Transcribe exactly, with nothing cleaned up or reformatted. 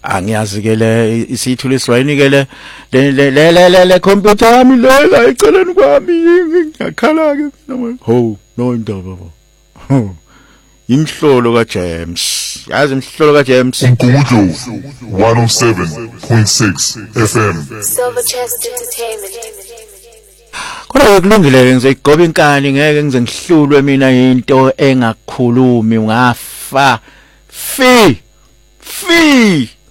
angiyazi ke le isithulo iswayini ke le le le le le computer yami le la eceleni kwami ngiyakhala ke mina ho no indaba ho imhlolo ka James yazi imhlolo ka James Umgudu one oh seven point six F M Silverchest Entertainment. Kodwa kulungile ngizoyigoba inkani ngeke ngize ngihlulwe mina into engakhulumi ngafa fi fi